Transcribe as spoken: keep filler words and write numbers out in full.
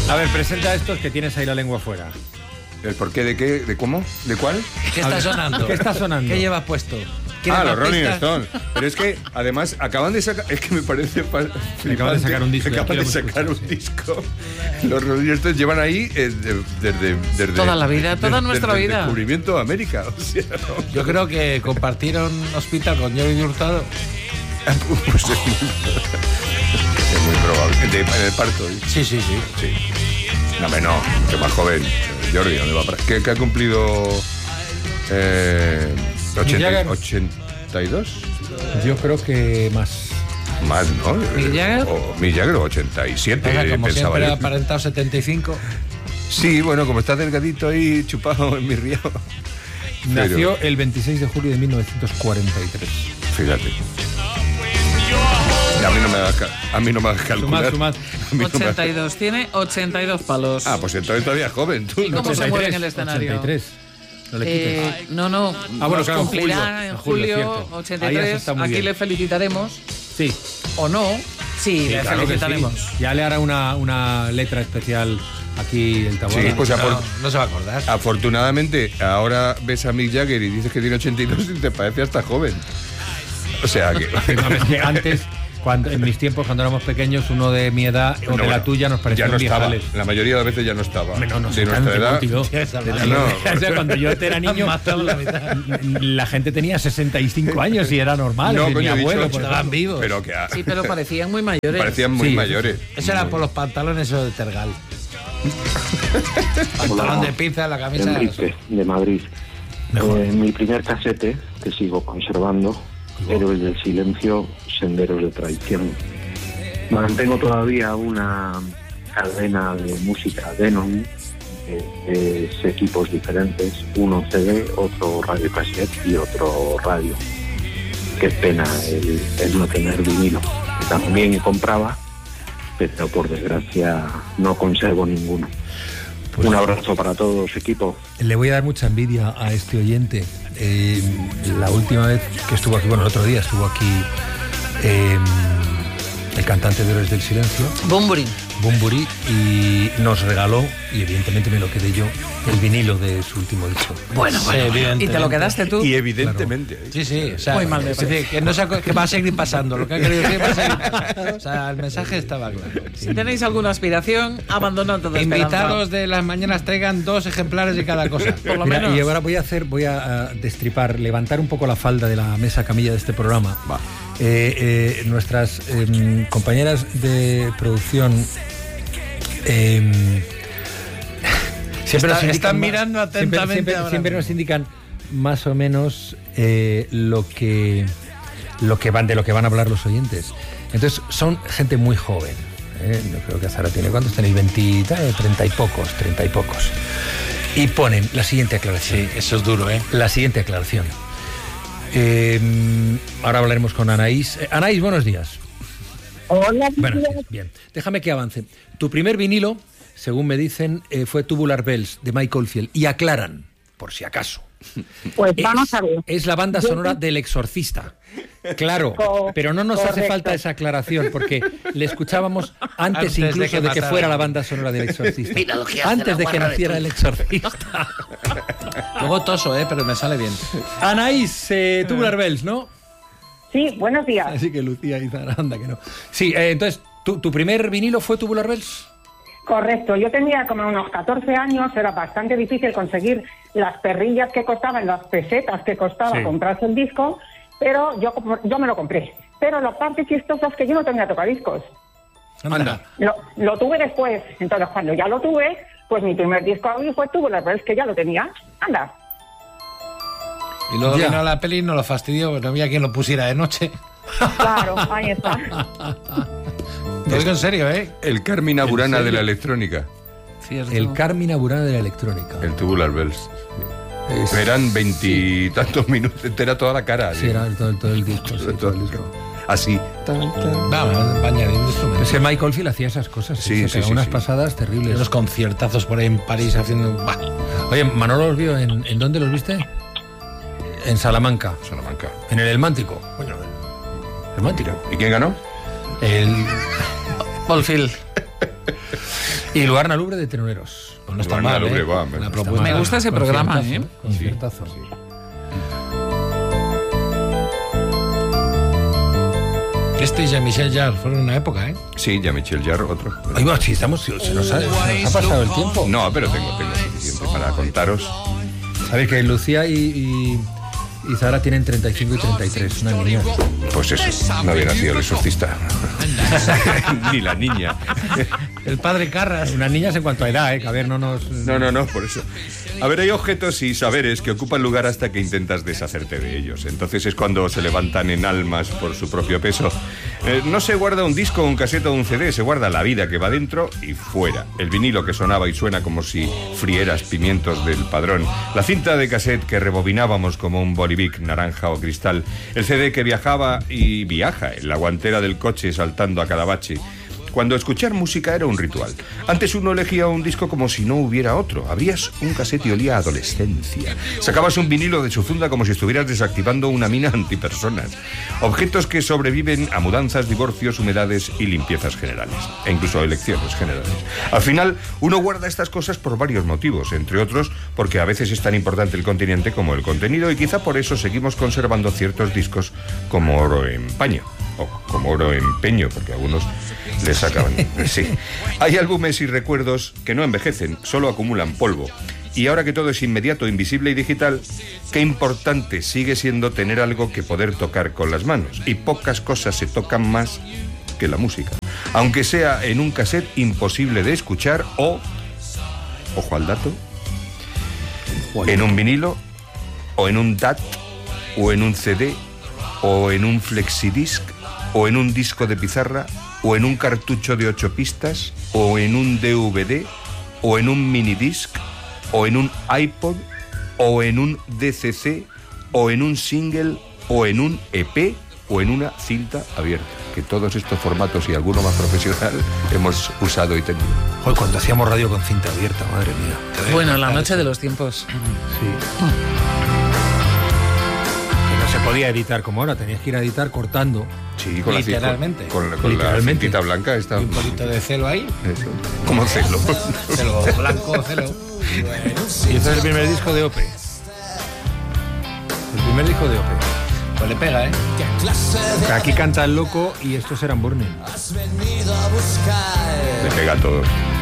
A ver, presenta a estos que tienes ahí la lengua fuera. ¿El por qué? ¿De qué? ¿De cómo? ¿De cuál? ¿Qué está sonando? ¿Qué está sonando? ¿Qué llevas puesto? Ah, los Rolling Stones. Pero es que, además, acaban de sacar... Es que me parece... Acaban de sacar un disco. Acaban de sacar un disco. Los Rolling Stones llevan ahí eh, desde, desde... Toda la vida, toda desde, nuestra desde vida. el descubrimiento de América. O sea, no. Yo creo que compartieron hospital con Jordi Hurtado. Pues es muy, es muy probable. De, en el parto. ¿eh? Sí, sí, sí. Sí. No, hombre, no. Que más joven. Jordi, ¿dónde va? ¿Qué, qué ha cumplido? Eh, ochenta, ochenta y dos. Yo creo que más. Más, ¿no? ¿Mick Jagger? O, Mick Jagger, ochenta y siete. Oiga, como pensaba siempre yo. ha aparentado setenta y cinco. Sí, bueno, como está delgadito ahí, chupado en mi río. Nació el veintiséis de julio de mil novecientos cuarenta y tres. Fíjate. A mí no me hagas, a mí no me hagas calcular. Sumad, sumad. A mí no me ochenta y hagas- dos, tiene ochenta y dos palos. Ah, pues entonces todavía es joven. Tú, ¿Y cómo se mueve en el escenario? ochenta y tres. No le quites. Eh, no, no, Ah, bueno, nos claro, en cumplirá julio, en en julio, julio, cierto. ochenta y Ahí has tres. estado muy Aquí bien. le felicitaremos, Sí. o no. Sí, Sí, le claro que felicitaremos. sí. Ya le hará una, una letra especial aquí el Taboada. Sí, pues no, afor- no se va a acordar. afortunadamente, ahora ves a Mick Jagger y dices que tiene ochenta y dos y te parece hasta joven. O sea que... No, es que antes, cuando, en mis tiempos, cuando éramos pequeños, uno de mi edad o No, de la bueno, tuya nos parecían ya no estaba. viejales. La mayoría de las veces ya no estaba. Hombre, no, no de sé, nuestra tanto, edad. tío. Ya No, O sea, cuando yo era niño, Matado la mitad. la gente tenía sesenta y cinco años y era normal. No, es decir, coño, he mi dicho abuelo, ocho. por Estaban ejemplo. vivos. Pero que... Sí, pero parecían muy mayores. Parecían muy Sí, mayores. Eso era Muy- por los pantalones esos de Tergal. Pantalón Hola. de pinza, la camisa. Enrique, de Madrid. Eh, mi primer casete, que sigo conservando, Héroes del Silencio, Senderos de Traición. Mantengo todavía una cadena de música Denon, de tres equipos diferentes, uno C D, otro radio cassette y otro radio. Qué pena el, el no tener vinilo. También compraba, pero por desgracia no conservo ninguno. Pues- Un abrazo para todos, equipo. Le voy a dar mucha envidia a este oyente. Eh, la última vez que estuvo aquí, bueno, el otro día estuvo aquí eh, el cantante de Héroes del Silencio, Bumburi. Bumburi, y nos regaló, y evidentemente me lo quedé yo, el vinilo de su último disco. Bueno, bueno. ¿Y te lo quedaste tú? Y evidentemente... Sí, sí, o sea, Muy mal me es decir, que, no se acu- que va a seguir pasando, lo que ha querido decir va a seguir. O sea, el mensaje estaba claro. Si tenéis alguna aspiración, abandonad toda esperanza. Invitados de las mañanas traigan dos ejemplares de cada cosa. Por lo Mira, menos. y ahora voy a hacer, voy a, a destripar, levantar un poco la falda de la mesa camilla de este programa. Va. Eh, eh, nuestras eh, compañeras de producción eh, siempre Está- nos indican están ma- mirando siempre- atentamente siempre, ahora siempre mismo. nos indican más o menos eh, lo que lo que van de lo que van a hablar los oyentes. Entonces son gente muy joven. ¿eh? No creo que Zara tiene, ¿cuántos tenéis? veinte, treinta y pocos, treinta y pocos. Y ponen la siguiente aclaración. Sí, eso es duro, ¿eh? La siguiente aclaración. Eh, ahora hablaremos con Anaís. Eh, Anaís, buenos días. Hola, Buenos días. Bien, déjame que avance. Tu primer vinilo, según me dicen, eh, fue Tubular Bells de Mike Oldfield. Y aclaran, por si acaso. pues Es, vamos a ver. es la banda Yo- sonora del Exorcista. Claro, Co- pero no nos hace correcto. falta esa aclaración porque le escuchábamos antes, Antes de incluso que de que matara. fuera la banda sonora del Exorcista. Mira lo que hace Antes la de que guarra de naciera tu- el Exorcista. Luego toso, ¿eh? Pero me sale bien. Anaís, eh, Tubular Bells, ¿no? Sí, buenos días. Así que Lucía y Zara, anda que no. Sí, eh, entonces, ¿tu, ¿tu primer vinilo fue Tubular Bells? Correcto, yo tenía como unos catorce años, era bastante difícil conseguir las perrillas que costaban, las pesetas que costaba Sí. comprarse el disco, pero yo, yo me lo compré. Pero la parte chistosa es que yo no tenía tocadiscos. Anda. Lo, lo tuve después, entonces cuando ya lo tuve, pues mi primer disco ahí fue Tubular Bells, que ya lo tenía. Anda. Y luego Ya. vino la peli y nos lo fastidió, porque no había quien lo pusiera de noche. Claro, ahí está. Lo digo en serio, ¿eh? El Carmina Burana serio? de la electrónica. Sí, es El duro. Carmina Burana de la electrónica. El Tubular Bells. Es- Eran veintitantos minutos, era toda la cara. Sí, era todo, todo el disco. sí, todo el disco. Así. Vamos, va añadiendo instrumentos. Es que Mike Oldfield hacía esas cosas. Sí, se sí, pegaba sí, unas sí. pasadas terribles. Unos conciertazos por ahí en París haciendo... Bah. Oye, Manolo los vio en, ¿en dónde los viste? En Salamanca, Salamanca. en el El Mántico. Coño, el Mántico. ¿Y quién ganó? El Oldfield. Y Luarna Lubre de Tenueros. Pues no está mal, Lubre, ¿eh? va, La no propuesta. Me gusta ese programa, ¿eh? Conciertazo. Sí. Este y Jean-Michel Jarre fueron una época, ¿eh? Sí, Jean-Michel Jarre, otro. Ahí va, sí, estamos, se nos, ha, se nos ha pasado el tiempo. No, pero tengo, tengo suficiente para contaros. Sabéis que Lucía y, y, y Zara tienen treinta y cinco y treinta y tres, una niña. Pues eso, no había nacido el exorcista. Ni la niña. El padre Carras. Unas niñas en cuanto a edad, ¿eh? Que a ver, no nos... No, no, no, por eso. A ver, hay objetos y saberes que ocupan lugar hasta que intentas deshacerte de ellos. Entonces es cuando se levantan en almas por su propio peso. Eh, no se guarda un disco, un cassette o un C D, se guarda la vida que va dentro y fuera. El vinilo que sonaba y suena como si frieras pimientos del Padrón. La cinta de cassette que rebobinábamos como un Bolivic naranja o cristal. El C D que viajaba y viaja en la guantera del coche saltando a cada bache. Cuando escuchar música era un ritual. Antes uno elegía un disco como si no hubiera otro. Abrías un cassette y olía a adolescencia. Sacabas un vinilo de su funda como si estuvieras desactivando una mina antipersonas. Objetos que sobreviven a mudanzas, divorcios, humedades y limpiezas generales. E incluso elecciones generales. Al final, uno guarda estas cosas por varios motivos. Entre otros, porque a veces es tan importante el continente como el contenido. Y quizá por eso seguimos conservando ciertos discos como oro en paño. O como oro en peño, porque algunos les sacaban. Sí. Hay álbumes y recuerdos que no envejecen, solo acumulan polvo. Y ahora que todo es inmediato, invisible y digital, qué importante sigue siendo tener algo que poder tocar con las manos. Y pocas cosas se tocan más que la música. Aunque sea en un cassette imposible de escuchar o, ojo al dato, en un vinilo, o en un D A T, o en un C D, o en un flexidisc, o en un disco de pizarra, o en un cartucho de ocho pistas, o en un D V D, o en un minidisc, o en un iPod, o en un D C C, o en un single, o en un E P, o en una cinta abierta. Que todos estos formatos y alguno más profesional hemos usado y tenido. Joder, cuando hacíamos radio con cinta abierta, madre mía. Bueno, la noche de los tiempos. Sí. Que no se podía editar como ahora, tenías que ir a editar cortando. Sí, con Literalmente. la, con, con la cintita blanca está. Y un poquito de celo ahí. Eso. Como celo. Celo blanco, celo. Y este es el primer disco de Ope. El primer disco de Ope. Pues le pega, ¿eh? Aquí canta el loco y estos eran Burning. Le pega a todos.